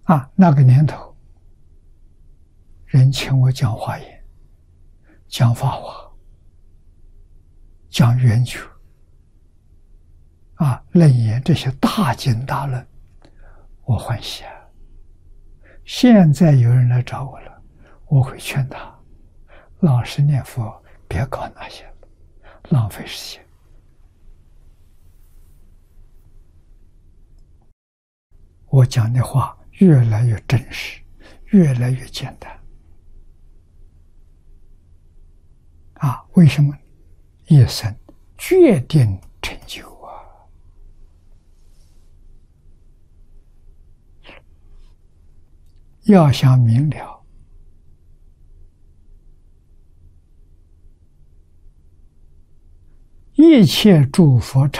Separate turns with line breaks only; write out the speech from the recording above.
那个年头，人请我讲华严、讲法华、讲圆觉、楞严这些大经大论，我欢喜啊。现在有人来找我了，我会劝他老实念佛，别搞那些了，浪费时间。我讲的话越来越真实，越来越简单。为什么？一生决定成就啊！要想明了，一切诸佛刹